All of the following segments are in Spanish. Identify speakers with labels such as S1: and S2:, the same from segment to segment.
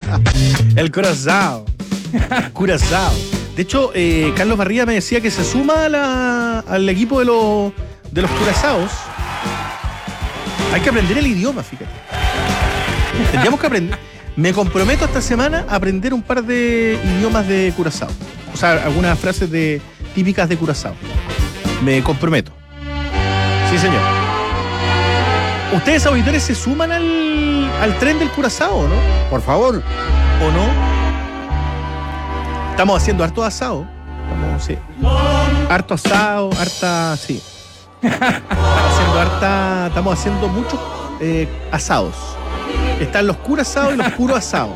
S1: El Curazao. Curazao. De hecho, Carlos Barría me decía que se suma al equipo de los curazaos. Hay que aprender el idioma, fíjate. Tendríamos que aprender. Me comprometo esta semana a aprender un par de idiomas de Curazao. O sea, algunas frases típicas de Curazao. Me comprometo. Sí, señor. ¿Ustedes, auditores, se suman al tren del Curazao, no?
S2: Por favor.
S1: ¿O no? Estamos haciendo harto asado. Sí. Harto asado, sí. Estamos haciendo muchos asados. Están los curazaos y los puro asados.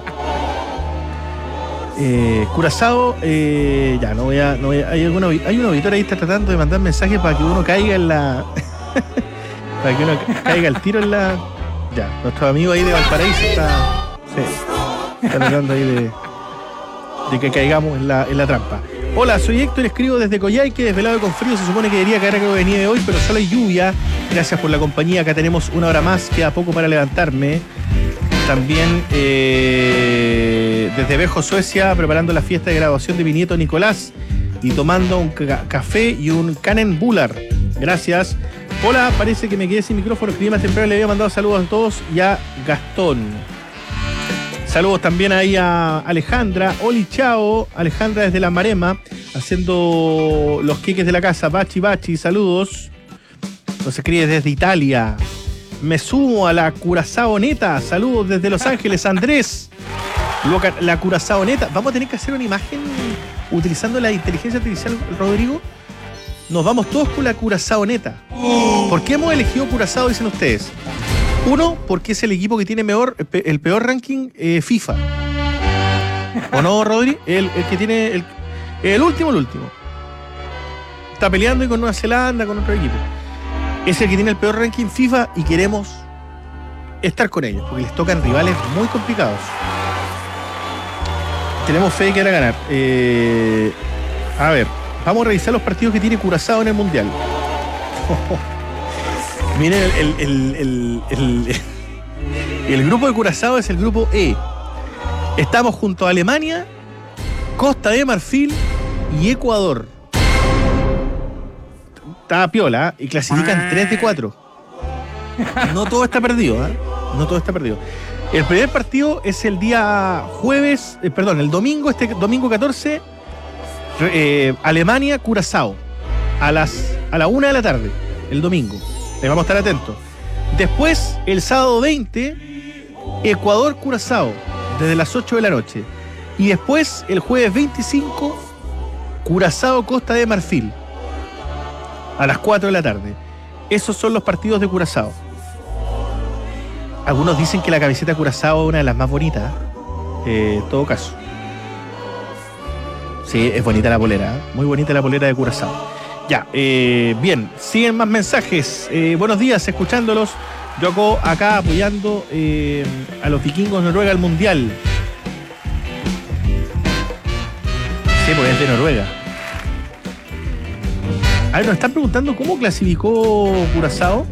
S1: Curazao, ya, no voy a. Hay un auditor ahí que está tratando de mandar mensajes para que uno caiga en la. para que uno caiga al tiro en la. Ya, nuestro amigo ahí de Valparaíso está tratando ahí de que caigamos en la trampa. Hola, soy Héctor, escribo desde Coyhaique, desvelado y con frío. Se supone que debería caer algo de nieve hoy, pero solo hay lluvia. Gracias por la compañía, acá tenemos una hora más, queda poco para levantarme. También desde Vejo, Suecia, preparando la fiesta de graduación de mi nieto Nicolás y tomando un café y un Canen Bular. Gracias. Hola, parece que me quedé sin micrófono, escribí más temprano, le había mandado saludos a todos y a Gastón. Saludos también ahí a Alejandra. Oli, chao. Alejandra desde La Marema, haciendo los queques de la casa. Bachi, bachi, saludos. Nos escribe desde Italia. Me sumo a la Curazaoneta. Saludos desde Los Ángeles, Andrés. La Curazaoneta. Vamos a tener que hacer una imagen utilizando la inteligencia artificial, Rodrigo. Nos vamos todos con la Curazaoneta. ¿Por qué hemos elegido Curazao, dicen ustedes? Uno, porque es el equipo que tiene el peor ranking FIFA. ¿O no, Rodri? El que tiene el último. Está peleando ahí con Nueva Zelanda, con otro equipo. Es el que tiene el peor ranking FIFA y queremos estar con ellos, porque les tocan rivales muy complicados. Tenemos fe de que van a ganar. A ver, vamos a revisar los partidos que tiene Curazao en el Mundial. Miren, el grupo de Curazao es el grupo E. Estamos junto a Alemania, Costa de Marfil y Ecuador. Está piola, ¿eh? Y clasifican 3 de 4. No todo está perdido, ¿eh? No todo está perdido. El primer partido es el día el domingo, domingo 14, Alemania, Curazao, a la 1 de la tarde, el domingo. Vamos a estar atentos. Después, el sábado 20, Ecuador, Curazao, desde las 8 de la noche. Y después, el jueves 25, Curazao, Costa de Marfil, a las 4 de la tarde. Esos son los partidos de Curazao. Algunos dicen que la camiseta Curazao es una de las más bonitas, en todo caso. Sí, es bonita la polera, ¿eh? Muy bonita la polera de Curazao. Ya, bien, siguen más mensajes. Buenos días, escuchándolos. Yo acá apoyando a los vikingos Noruega al Mundial. Sí, porque es de Noruega. A ver, nos están preguntando cómo clasificó Curazao.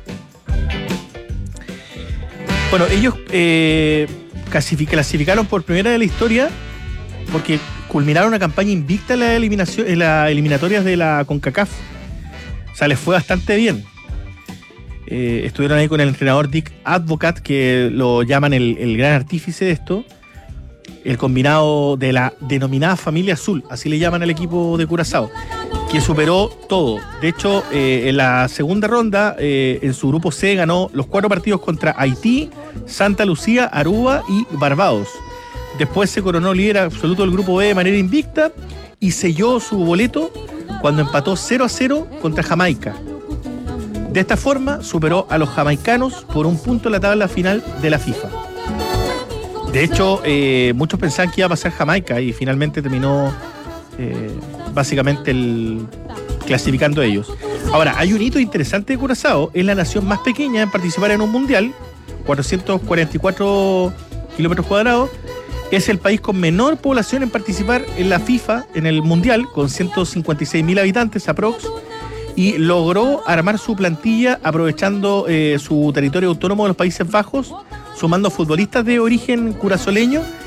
S1: Bueno, ellos clasificaron por primera vez en la historia porque culminaron una campaña invicta en las eliminatorias de la CONCACAF. O sea, les fue bastante bien. Estuvieron ahí con el entrenador Dick Advocat, que lo llaman el gran artífice de esto. El combinado de la denominada familia azul, así le llaman al equipo de Curazao, que superó todo. De hecho, en la segunda ronda, en su grupo C, ganó los 4 partidos contra Haití, Santa Lucía, Aruba y Barbados. Después se coronó líder absoluto del grupo B de manera invicta y selló su boleto cuando empató 0-0 contra Jamaica. De esta forma, superó a los jamaicanos por un punto en la tabla final de la FIFA. De hecho, muchos pensaban que iba a pasar Jamaica y finalmente terminó básicamente clasificando ellos. Ahora, hay un hito interesante de Curazao. Es la nación más pequeña en participar en un mundial, 444 kilómetros cuadrados. Es el país con menor población en participar en la FIFA, en el mundial, con 156.000 habitantes aprox. Y logró armar su plantilla aprovechando su territorio autónomo de los Países Bajos, sumando futbolistas de origen curazoleño